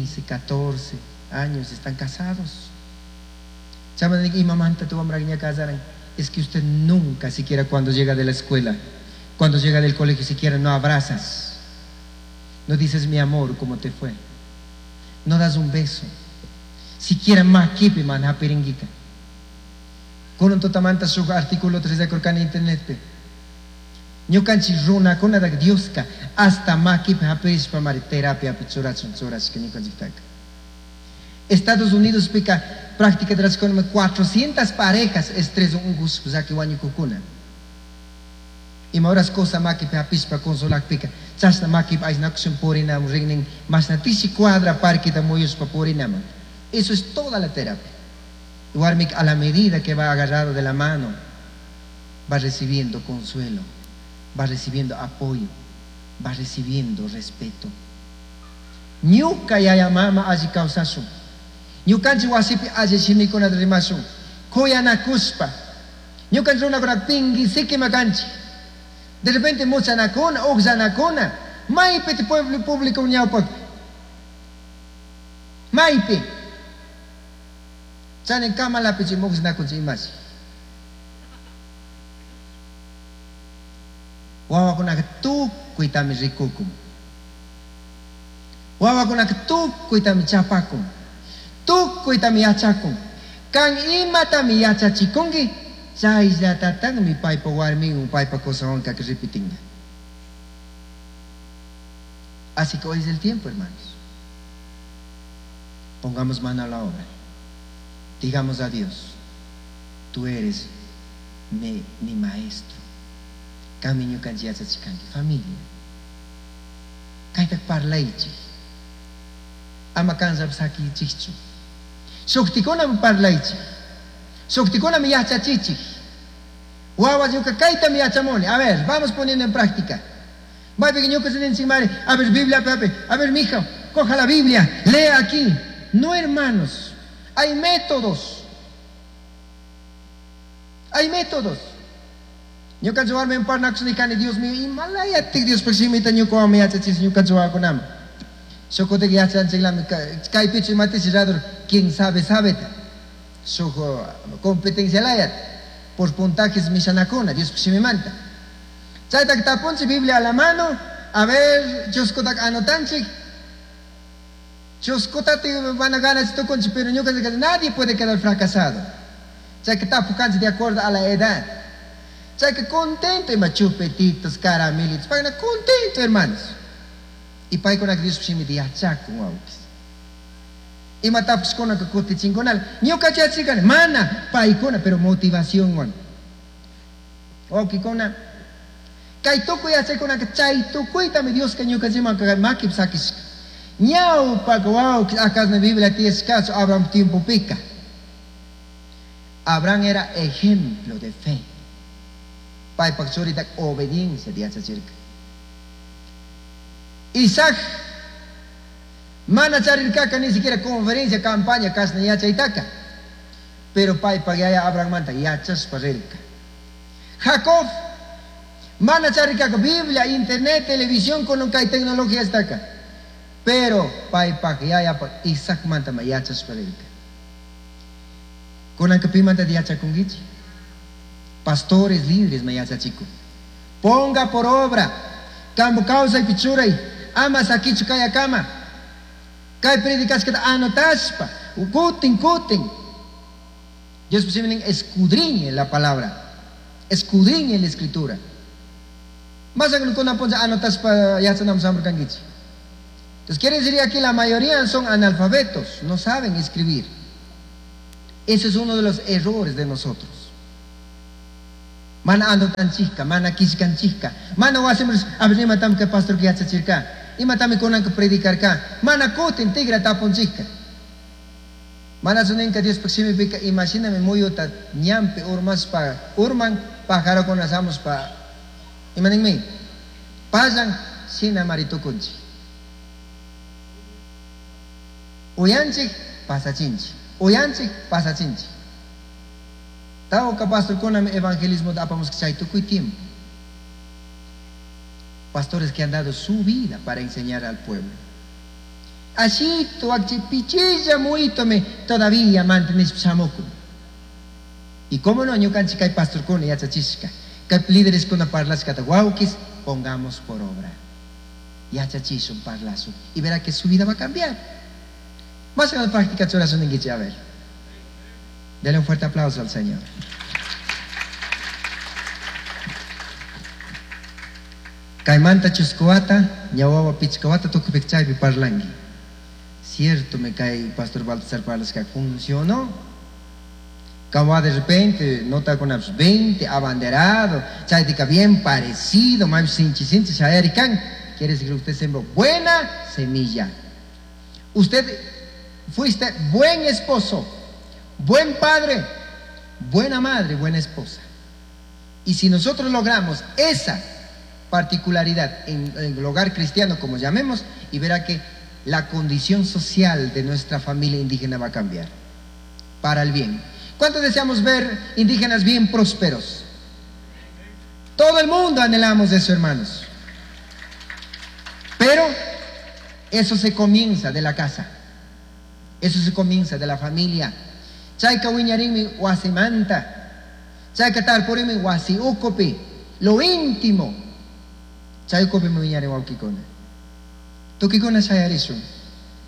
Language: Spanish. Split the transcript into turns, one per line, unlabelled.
15, 14 años están casados. Y mamá, es que usted nunca, siquiera cuando llega de la escuela, cuando llega del colegio, siquiera no abrazas, no dices mi amor, ¿cómo te fue? No das un beso, siquiera más kipi man ha peringuita. Con un totamanta su artículo 3 de corcan internet pe. Yo canchi runa con nada dioska hasta más kipi ha peris para terapia pichoras que ni conjitaca. Estados Unidos pica práctica de las 400 parejas estrés un gusto ya que guanyo cucuna. Y ahora es cosa más que papis para consolar pica. Chasna más que hay na cuestión por inam ringing más na tisi cuadra parque de moyos para por inam. Eso es toda la terapia. Igual a la medida que va agarrado de la mano, va recibiendo consuelo, va recibiendo apoyo, va recibiendo respeto. Nyuka ya mama aji causasun. Nyukanji wasipi aji shimiko na drimasun. Koya na kuspa. Nyukanji una kona pingi siki makanchi. De repente mucha nakona, oxa nakona. Maipe te pueblo público unyaupak. Maipe. Chanen kama la pichi mox na kunchi imasi. Wawa kuna tu kuitami rikukum. Wawa kuna tu kuitami chapakum. Tu kuitami yachakum. Kang imata mi yachachikungi. Sai ya tatang mi pai pa warming un pai pa cosaon que repetinga. Así que hoy es el tiempo, hermanos. Pongamos mano a la obra. Digamos a Dios, tú eres mi maestro. Camino canjiasa chicangi, familia. Kaitak parlaichi. Ama kanzab saki chichu. Soktikona mi parlaichi. Soktikona mi yachachichi. Wawa yuka kaita mi yachamone. A ver, vamos poniendo en práctica. Va pequeño que se le encimare. A ver, Biblia, Pepe. A ver, mija, coja la Biblia, lea aquí. No, hermanos. Hay métodos. Hay métodos. Yo can llevarme en parnax ni can Dios mío. Himalaya te Dios persimita yo como me hace yo can llevar con am. Socote que hace anchiglam kai pichu mate sirador. Quien sabe sabe. So competencia layat. Por puntajes misanacona. Dios persimimanta. Chaita que taponche Biblia a la mano. A ver, yo escotak anotanche. Choscotate van a ganar esto con pero yo que nadie puede quedar fracasado. Ya que está enfocándose de acuerdo a la edad. Ya que contento, y chupetitos, caramelitos, para contento, hermanos. Y para con aquellos que me digan, chaco, y matamos con la cocote chingonal. Yo caché a chican, mana, paicona, pero motivación, man. Ok, con la. Kaitoko ya sé con la que chaitoko y también Dios que yo caché makip sakis. Nyau pagwao acá en la Biblia tienes caso Abraham tiempo pica. Abraham era ejemplo de fe. Pai paxorita obediencia de hacia cerca. Isaac mana charirka ni siquiera conferencia campaña casna ya chaitaka. Pero pai pagaya Abraham manta ya chas parelka. Jacob mana charirka Biblia, internet, televisión con un kai tecnología está acá. Pero pai pakyaya Isaac manta mayachas parelka. Con la capimanta de yacha kungichi. Pastores líderes mayacha chico. Ponga por obra. Cambo causa y pichuray. Ama sakichu kaya kama. Kay predicas que anotaspa. Ukutin. Dios posible escudriñe la palabra. Escudriñe la escritura. Más que con la ponza anotaspa yacha nam samar kangichi. Entonces quiere decir aquí la mayoría son analfabetos, no saben escribir. Ese es uno de los errores de nosotros. Mana ando tan chica, mana kiskan chica, mana wasemos abri matam que pastor que hace chica, y matame con que predicar acá, mana cote integra tapon chica. Mana sonen que Dios proxime pica, imagíname muy ota ñampe urman pájaro con asamos pa. Imagíname, pasan sin amarito conchi. Oyanchik pasa chinchi. Oyanchik pasa chinchi. Tao ka pastor con evangelismo da apamos que sai tukuy tiempo. Pastores que han dado su vida para enseñar al pueblo. Así, tu pichilla muito me todavía mantenés chamoco. Y como no, yo canchi que pastor con ya chachisca, que líderes con parlas cataguauquis, pongamos por obra. Ya chachis un parlazo. Y verá que su vida va a cambiar. Vamos a la práctica de oración en Guiche, a ver. Dale un fuerte aplauso al Señor. Caimanta chuscoata, ñawawa pichcoata, toco pichay parlangi. Cierto, me cae Pastor Baltasar Parlas que funcionó. Como de repente, nota con los 20, abanderado, chaytica bien parecido, más sinchi, chayarican. Quiere decir que usted sembró buena semilla. Usted fuiste buen esposo, buen padre, buena madre, buena esposa. Y si nosotros logramos esa particularidad en el hogar cristiano, como llamemos, y verá que la condición social de nuestra familia indígena va a cambiar para el bien. ¿Cuántos deseamos ver indígenas bien prósperos? Todo el mundo anhelamos eso, hermanos. Pero eso se comienza de la casa. Eso se comienza de la familia. Chayka wiñarimi wasimanta. Chayka tarporimi wasi ukopi. Lo íntimo. Chaykopi wiñare waukikona. Tukikona chayarisun.